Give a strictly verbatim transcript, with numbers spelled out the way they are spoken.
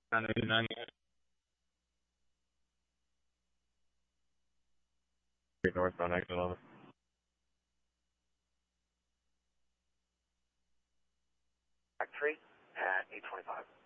nine eighty-nine. Northbound exit eleven. Back three at eight twenty-five.